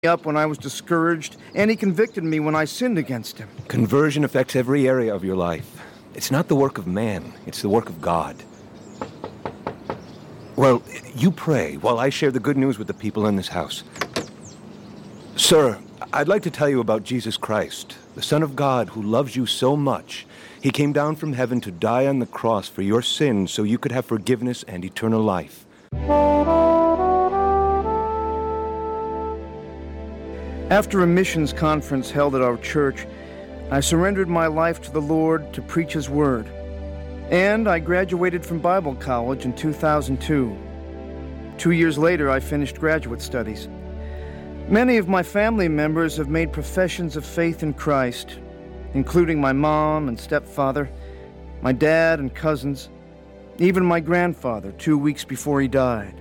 up when I was discouraged, and he convicted me when I sinned against him. Conversion affects every area of your life. It's not the work of man, it's the work of God. Well, you pray while I share the good news with the people in this house. Sir, I'd like to tell you about Jesus Christ, the Son of God who loves you so much. He came down from heaven to die on the cross for your sins so you could have forgiveness and eternal life. After a missions conference held at our church, I surrendered my life to the Lord to preach His Word. And I graduated from Bible college in 2002. 2 years later, I finished graduate studies. Many of my family members have made professions of faith in Christ, including my mom and stepfather, my dad and cousins, even my grandfather 2 weeks before he died.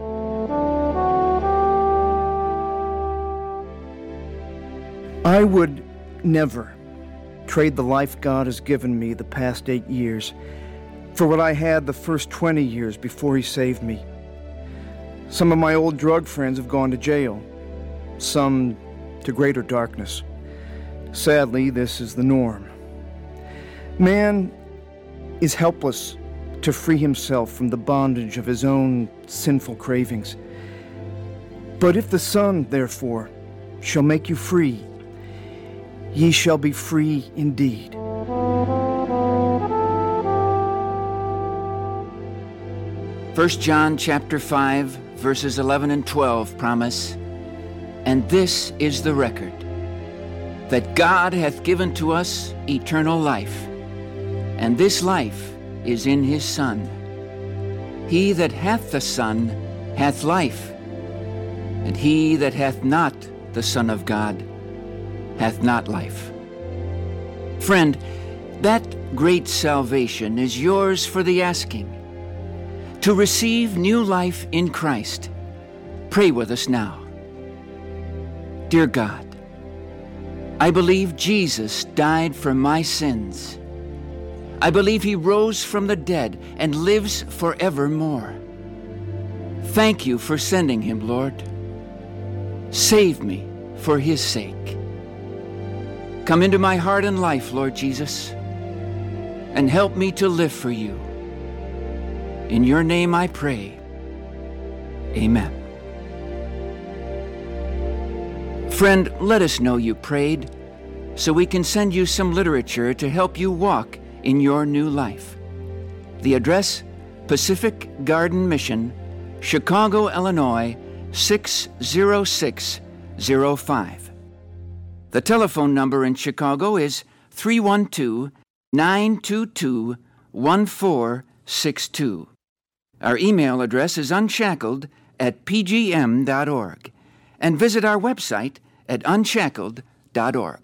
I would never trade the life God has given me the past 8 years for what I had the first 20 years before He saved me. Some of my old drug friends have gone to jail, some to greater darkness. Sadly, this is the norm. Man is helpless to free himself from the bondage of his own sinful cravings. But if the Son, therefore, shall make you free, ye shall be free indeed. 1 John chapter 5, verses 11 and 12 promise, "And this is the record, that God hath given to us eternal life, and this life is in His Son. He that hath the Son hath life, and he that hath not the Son of God hath not life." Friend, that great salvation is yours for the asking. To receive new life in Christ, pray with us now. Dear God, I believe Jesus died for my sins. I believe He rose from the dead and lives forevermore. Thank you for sending Him, Lord. Save me for His sake. Come into my heart and life, Lord Jesus, and help me to live for you. In your name I pray. Amen. Friend, let us know you prayed so we can send you some literature to help you walk in your new life. The address, Pacific Garden Mission, Chicago, Illinois, 60605. The telephone number in Chicago is 312-922-1462. Our email address is unshackled@pgm.org. And visit our website at unshackled.org.